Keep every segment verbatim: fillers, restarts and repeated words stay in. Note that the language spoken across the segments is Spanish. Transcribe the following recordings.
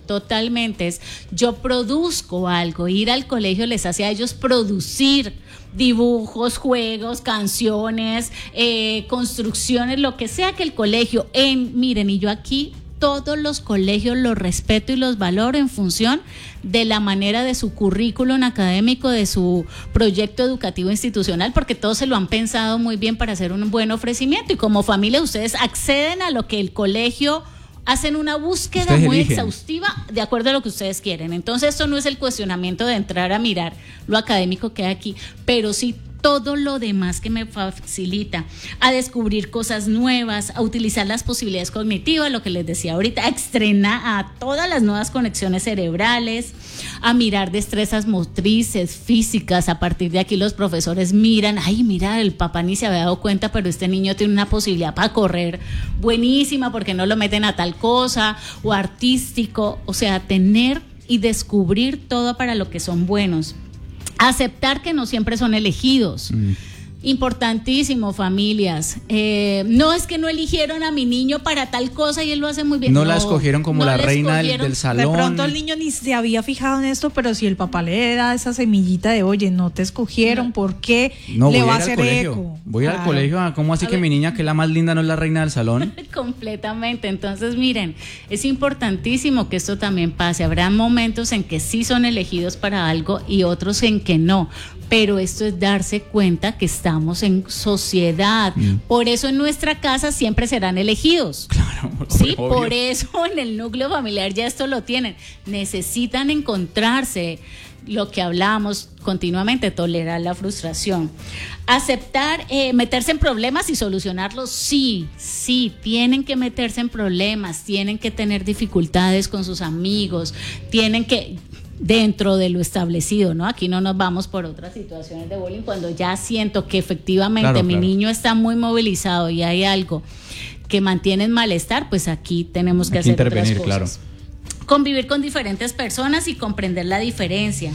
totalmente. Es, yo produzco algo, ir al colegio les hace a ellos producir dibujos, juegos, canciones, eh, construcciones, lo que sea que el colegio, en, miren, y yo aquí todos los colegios los respeto y los valoro en función de la manera de su currículum académico, de su proyecto educativo institucional, porque todos se lo han pensado muy bien para hacer un buen ofrecimiento, y como familia ustedes acceden a lo que el colegio, hacen una búsqueda ustedes muy eligen. exhaustiva de acuerdo a lo que ustedes quieren. Entonces esto no es el cuestionamiento de entrar a mirar lo académico que hay aquí, pero sí todo lo demás que me facilita a descubrir cosas nuevas, a utilizar las posibilidades cognitivas, lo que les decía ahorita, a estrenar a todas las nuevas conexiones cerebrales, a mirar destrezas motrices, físicas. A partir de aquí los profesores miran, ay, mira, el papá ni se había dado cuenta, pero este niño tiene una posibilidad para correr buenísima, porque no lo meten a tal cosa, o artístico, o sea, tener y descubrir todo para lo que son buenos. Aceptar que no siempre son elegidos. Mm. Importantísimo, familias. Eh, no es que no eligieron a mi niño para tal cosa y él lo hace muy bien. No, no la escogieron como no la la reina del, del salón. De pronto el niño ni se había fijado en esto, pero si el papá le da esa semillita de, oye, no te escogieron, ¿por qué no, le voy va a a hacer colegio. eco? Voy Claro. al colegio, ¿cómo así a que ver. Mi niña, que es la más linda, no es la reina del salón? Completamente. Entonces, miren, es importantísimo que esto también pase. Habrá momentos en que sí son elegidos para algo y otros en que no. Pero esto es darse cuenta que estamos en sociedad. Mm. Por eso en nuestra casa siempre serán elegidos. Claro, sí, obvio. Por eso en el núcleo familiar ya esto lo tienen. Necesitan encontrarse, lo que hablamos continuamente, tolerar la frustración. Aceptar, eh, meterse en problemas y solucionarlos, sí, sí, tienen que meterse en problemas, tienen que tener dificultades con sus amigos, tienen que... dentro de lo establecido, ¿no? Aquí no nos vamos por otras situaciones de bullying, cuando ya siento que efectivamente claro, mi claro. niño está muy movilizado y hay algo que mantiene en malestar, pues aquí tenemos que aquí hacer otras cosas. Claro. Convivir con diferentes personas y comprender la diferencia.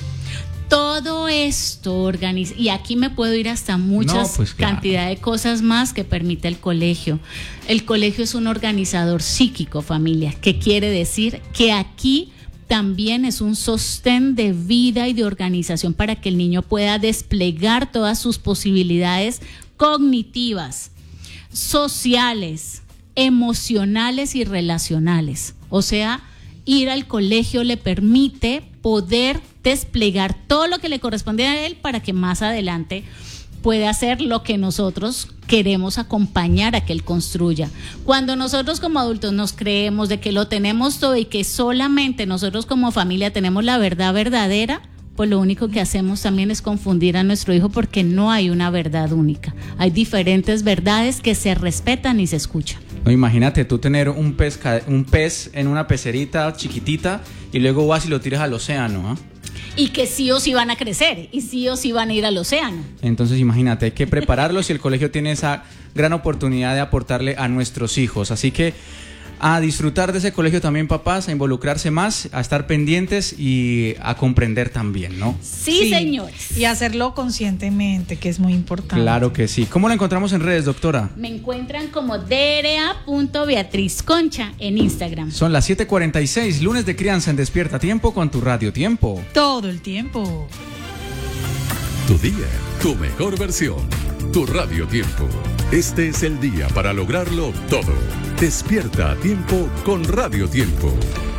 Todo esto organiza, y aquí me puedo ir hasta muchas no, pues claro. cantidad de cosas más que permite el colegio. El colegio es un organizador psíquico, familia, que quiere decir que aquí también es un sostén de vida y de organización para que el niño pueda desplegar todas sus posibilidades cognitivas, sociales, emocionales y relacionales. O sea, ir al colegio le permite poder desplegar todo lo que le corresponde a él para que más adelante puede hacer lo que nosotros queremos acompañar a que él construya. Cuando nosotros como adultos nos creemos de que lo tenemos todo y que solamente nosotros como familia tenemos la verdad verdadera, pues lo único que hacemos también es confundir a nuestro hijo, porque no hay una verdad única. Hay diferentes verdades que se respetan y se escuchan. No, imagínate tú tener un pez, un pez en una pecerita chiquitita y luego vas y lo tiras al océano, ¿eh? Y que sí o sí van a crecer, y sí o sí van a ir al océano. Entonces imagínate, hay que prepararlos y el colegio tiene esa gran oportunidad de aportarle a nuestros hijos. Así que a disfrutar de ese colegio también, papás, a involucrarse más, a estar pendientes y a comprender también, ¿no? Sí, sí, señores. Y hacerlo conscientemente, que es muy importante. Claro que sí. ¿Cómo la encontramos en redes, doctora? Me encuentran como d r a punto beatriz concha en Instagram. Son las siete cuarenta y seis, lunes de crianza en Despierta Tiempo con tu Radio Tiempo. Todo el tiempo. Tu día, tu mejor versión, tu Radio Tiempo. Este es el día para lograrlo todo. Despierta a tiempo con Radio Tiempo.